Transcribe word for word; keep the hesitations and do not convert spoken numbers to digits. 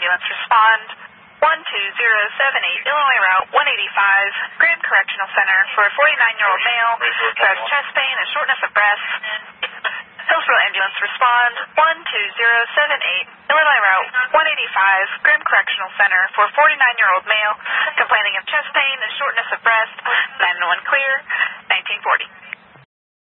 ambulance respond. one two zero seven eight, Illinois Route one eighty-five, Graham Correctional Center for a forty-nine-year-old male who has chest pain and shortness of breath. Hillsborough ambulance respond. one two zero seven eight, Illinois Route one eighty-five, Graham Correctional Center for a forty-nine-year-old male complaining of chest pain and shortness of breath. nine one one clear, nineteen forty.